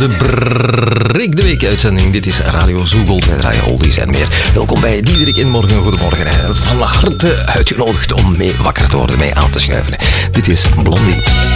de Break de Week uitzending. Dit is Radio Zoogold. Wij draaien oldies en meer. Welkom bij Diederik in Morgen. Goedemorgen. Van harte uitgenodigd om mee wakker te worden, mee aan te schuiven. Dit is Blondie.